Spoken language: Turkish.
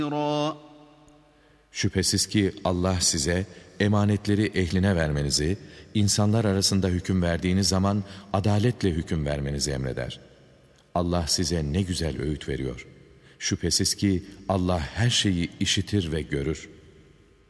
Şüphesiz ki Allah size emanetleri ehline vermenizi, insanlar arasında hüküm verdiğiniz zaman adaletle hüküm vermenizi emreder. Allah size ne güzel öğüt veriyor. Şüphesiz ki Allah her şeyi işitir ve görür.